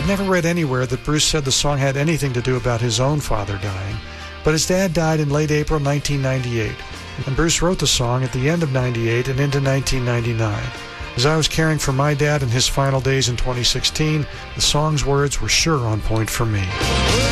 never read anywhere that Bruce said the song had anything to do about his own father dying, but his dad died in late April 1998, and Bruce wrote the song at the end of 98 and into 1999. As I was caring for my dad in his final days in 2016, the song's words were sure on point for me.